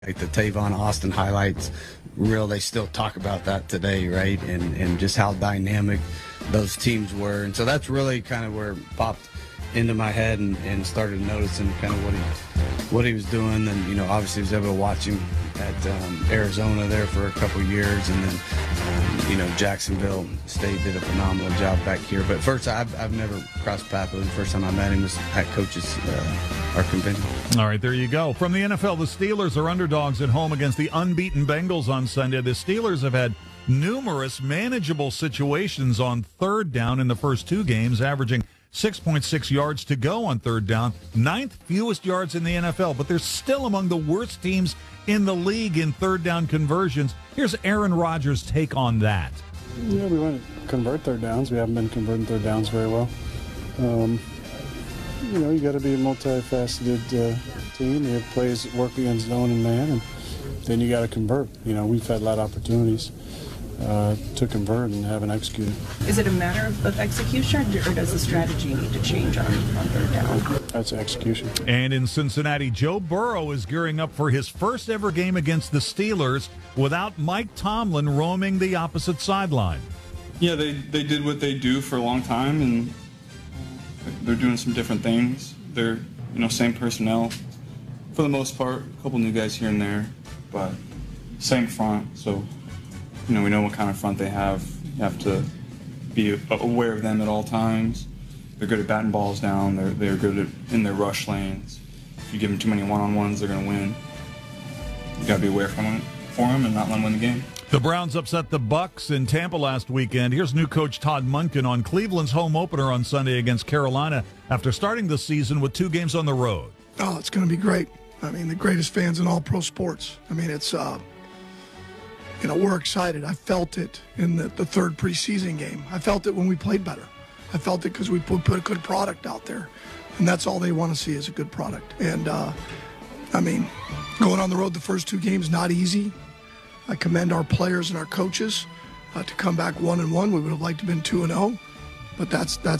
Like the Tavon Austin highlights reel, they still talk about that today, right? And just how dynamic those teams were. And so that's really kind of where it popped into my head and started noticing kind of what he was doing. And, obviously was able to watch him at Arizona there for a couple years. And then, Jacksonville State did a phenomenal job back here. But first, I've never crossed paths with him. The first time I met him was at Coach's our convention. All right, there you go. From the NFL, the Steelers are underdogs at home against the unbeaten Bengals on Sunday. The Steelers have had numerous manageable situations on third down in the first two games, averaging 6.6 yards to go on third down, ninth fewest yards in the NFL, but they're still among the worst teams in the league in third down conversions. Here's Aaron Rodgers' take on that. Yeah, we want to convert third downs. We haven't been converting third downs very well. You got to be a multifaceted team. You have plays that work against zone and man, and then you got to convert. We've had a lot of opportunities to convert and haven't executed. Is it a matter of execution, or does the strategy need to change on third down? That's execution. And in Cincinnati, Joe Burrow is gearing up for his first ever game against the Steelers without Mike Tomlin roaming the opposite sideline. Yeah, they did what they do for a long time, and they're doing some different things. They're, same personnel for the most part, a couple new guys here and there, but same front. So, we know what kind of front they have. You have to be aware of them at all times. They're good at batting balls down. They're good in their rush lanes. If you give them too many one-on-ones, they're going to win. You got to be aware for them and not let them win the game. The Browns upset the Bucs in Tampa last weekend. Here's new coach Todd Monken on Cleveland's home opener on Sunday against Carolina after starting the season with 2 games on the road. Oh, it's going to be great. The greatest fans in all pro sports. It's, we're excited. I felt it in the third preseason game. I felt it when we played better. I felt it because we put a good product out there. And that's all they want to see is a good product. And, going on the road the first 2 games, not easy. I commend our players and our coaches to come back 1-1. We would have liked to have been 2-0, but that's the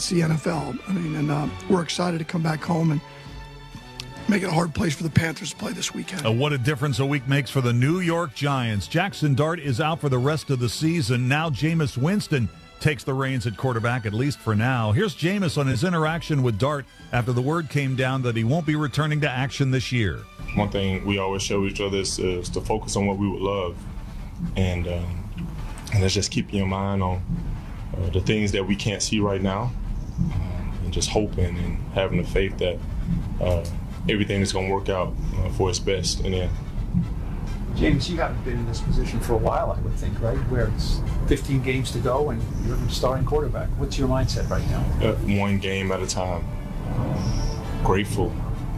NFL. We're excited to come back home and make it a hard place for the Panthers to play this weekend. What a difference a week makes for the New York Giants. Jackson Dart is out for the rest of the season. Now Jameis Winston takes the reins at quarterback, at least for now. Here's Jameis on his interaction with Dart after the word came down that he won't be returning to action this year. One thing we always show each other is to focus on what we would love. And let's just keep your mind on the things that we can't see right now, and just hoping and having the faith that everything is going to work out for its best in the end. James, you haven't been in this position for a while, I would think, right? Where it's 15 games to go and you're the starting quarterback. What's your mindset right now? One game at a time. Grateful.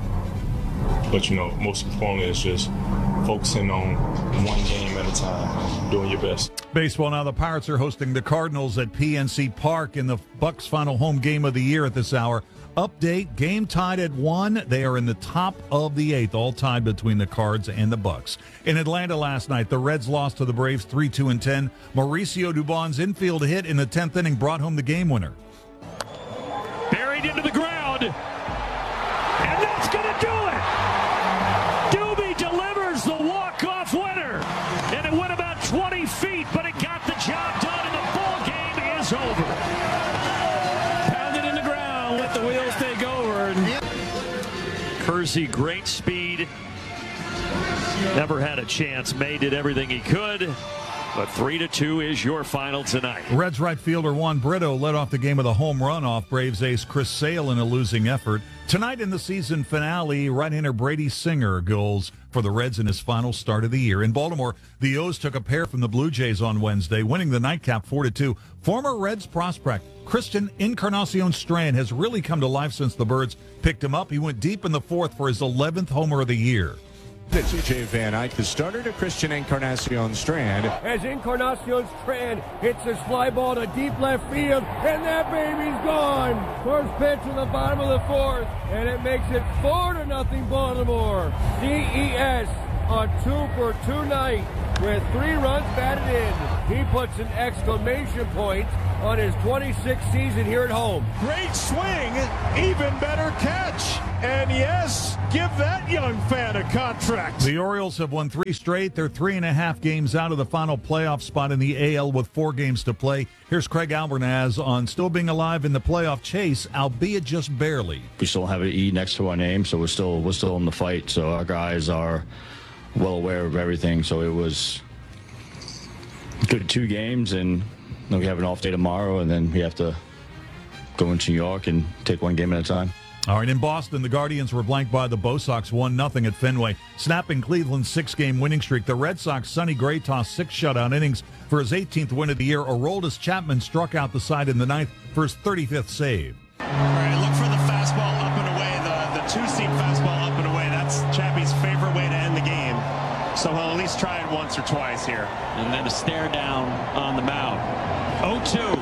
But, most importantly, it's just focusing on one game at a time, doing your best. Baseball now. The Pirates are hosting the Cardinals at PNC Park in the Bucs' final home game of the year at this hour. Update, game tied at 1. They are in the top of the 8th, all tied between the Cards and the Bucs. In Atlanta last night, the Reds lost to the Braves 3-2-10. Mauricio Dubon's infield hit in the 10th inning brought home the game winner. Buried into the ground, and that's going to do it. Doobie delivers the walk-off winner, and it went about 20 feet, but it got the job done, and the ball game is over. Pounded in the ground, let the wheels take over. Kersey, great speed. Never had a chance. May did everything he could. But 3-2 is your final tonight. Reds right fielder Juan Brito led off the game with a home run off Braves ace Chris Sale in a losing effort. Tonight in the season finale, right-hander Brady Singer goes for the Reds in his final start of the year. In Baltimore, the O's took a pair from the Blue Jays on Wednesday, winning the nightcap 4-2. Former Reds prospect Christian Encarnacion Strand has really come to life since the Birds picked him up. He went deep in the 4th for his 11th homer of the year. C.J. Van Eyck, the starter, to Christian Encarnacion Strand. As Encarnacion Strand hits his fly ball to deep left field, and that baby's gone. First pitch in the bottom of the 4th, and it makes it 4-0 Baltimore. DES on 2-for-2 night with 3 runs batted in. He puts an exclamation point on his 26th season here at home. Great swing, even better catch. And yes, give that young fan a contract. The Orioles have won 3 straight. They're 3.5 games out of the final playoff spot in the AL with 4 games to play. Here's Craig Albernaz on still being alive in the playoff chase, albeit just barely. We still have an E next to our name, so we're still in the fight. So our guys are well aware of everything. So it was good 2 games, and then we have an off day tomorrow, and then we have to go into New York and take 1 game at a time. All right, in Boston, the Guardians were blanked by the Bo Sox 1-0 at Fenway, snapping Cleveland's 6-game winning streak. The Red Sox' Sonny Gray tossed 6 shutout innings for his 18th win of the year. Aroldis Chapman struck out the side in the 9th for his 35th save. All right, look for the fastball up and away, the 2-seam fastball up and away. That's Chappie's favorite way to end the game. So he'll at least try it once or twice here. And then a stare down on the mound. 0-2.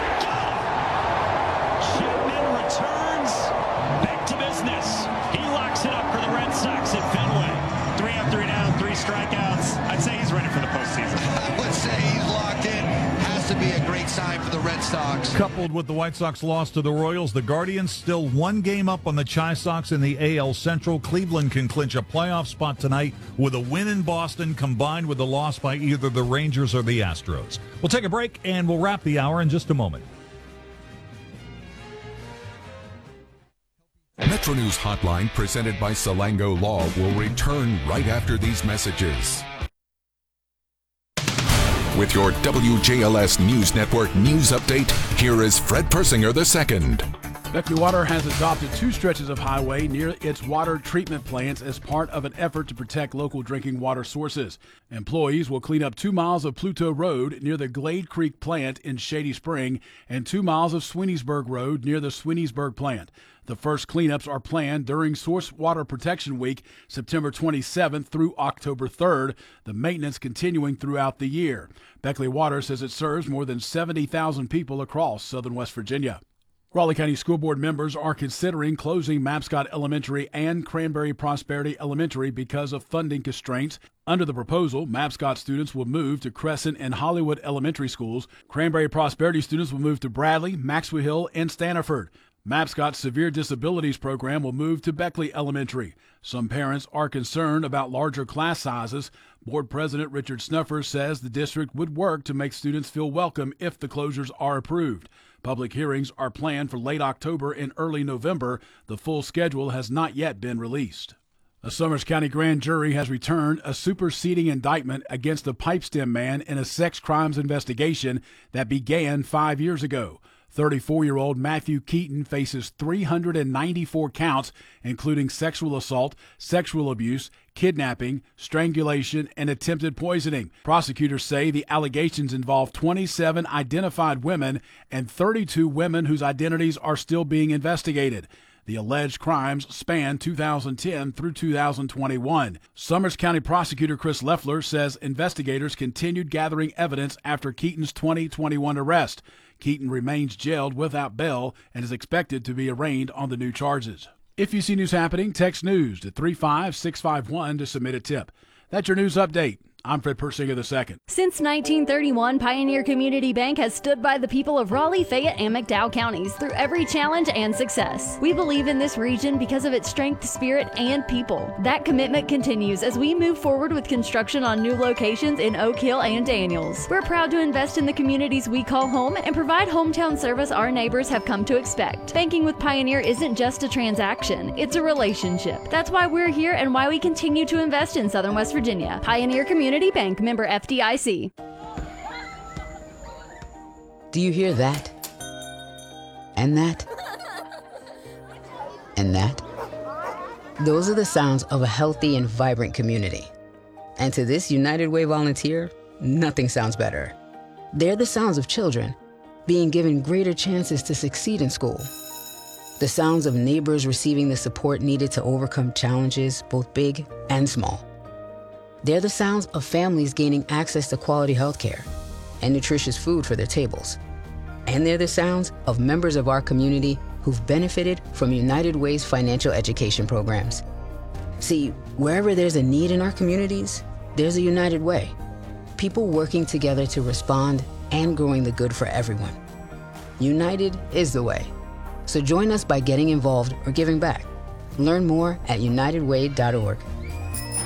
Chapman returns. Back to business. He locks it up for the Red Sox at Fenway. 3 up, 3 down, 3 strikeouts. I'd say he's ready for the postseason. I would say he's locked in. Has to be a great sign for the Red Sox. Coupled with the White Sox loss to the Royals, the Guardians still 1 game up on the Chi Sox in the AL Central. Cleveland can clinch a playoff spot tonight with a win in Boston combined with a loss by either the Rangers or the Astros. We'll take a break and we'll wrap the hour in just a moment. Metro News Hotline, presented by Salango Law, will return right after these messages. With your WJLS News Network news update, here is Fred Persinger II. Beckley Water has adopted 2 stretches of highway near its water treatment plants as part of an effort to protect local drinking water sources. Employees will clean up 2 miles of Pluto Road near the Glade Creek plant in Shady Spring and 2 miles of Sweeneysburg Road near the Sweeneysburg plant. The first cleanups are planned during Source Water Protection Week, September 27th through October 3rd, the maintenance continuing throughout the year. Beckley Water says it serves more than 70,000 people across southern West Virginia. Raleigh County School Board members are considering closing Mapscott Elementary and Cranberry Prosperity Elementary because of funding constraints. Under the proposal, Mapscott students will move to Crescent and Hollywood elementary schools. Cranberry Prosperity students will move to Bradley, Maxwell Hill, and Stanford. Mapscott's Severe Disabilities program will move to Beckley Elementary. Some parents are concerned about larger class sizes. Board President Richard Snuffer says the district would work to make students feel welcome if the closures are approved. Public hearings are planned for late October and early November. The full schedule has not yet been released. A Summers County grand jury has returned a superseding indictment against the Pipestem man in a sex crimes investigation that began 5 years ago. 34-year-old Matthew Keaton faces 394 counts, including sexual assault, sexual abuse, kidnapping, strangulation, and attempted poisoning. Prosecutors say the allegations involve 27 identified women and 32 women whose identities are still being investigated. The alleged crimes span 2010 through 2021. Summers County Prosecutor Chris Leffler says investigators continued gathering evidence after Keaton's 2021 arrest. Keaton remains jailed without bail and is expected to be arraigned on the new charges. If you see news happening, text news to 35651 to submit a tip. That's your news update. I'm Fred Persinger II. Since 1931, Pioneer Community Bank has stood by the people of Raleigh, Fayette, and McDowell counties through every challenge and success. We believe in this region because of its strength, spirit, and people. That commitment continues as we move forward with construction on new locations in Oak Hill and Daniels. We're proud to invest in the communities we call home and provide hometown service our neighbors have come to expect. Banking with Pioneer isn't just a transaction, it's a relationship. That's why we're here and why we continue to invest in Southern West Virginia. Pioneer Community Bank, member FDIC. Do you hear that? And that? And that? Those are the sounds of a healthy and vibrant community. And to this United Way volunteer, nothing sounds better. They're the sounds of children being given greater chances to succeed in school. The sounds of neighbors receiving the support needed to overcome challenges, both big and small. They're the sounds of families gaining access to quality health care and nutritious food for their tables. And they're the sounds of members of our community who've benefited from United Way's financial education programs. See, wherever there's a need in our communities, there's a United Way. People working together to respond and growing the good for everyone. United is the way. So join us by getting involved or giving back. Learn more at unitedway.org.